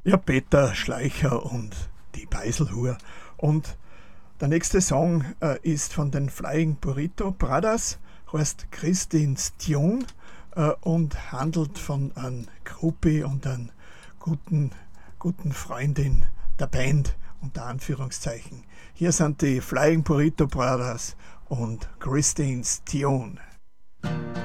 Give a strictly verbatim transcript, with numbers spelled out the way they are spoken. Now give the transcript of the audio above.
Ja, Peter Schleicher und die Beiselhur. Und der nächste Song äh, ist von den Flying Burrito Brothers, heißt Christine's Tune äh, und handelt von einem Groupie und einer guten, guten Freundin der Band, unter Anführungszeichen. Hier sind die Flying Burrito Brothers und Christine's Tune.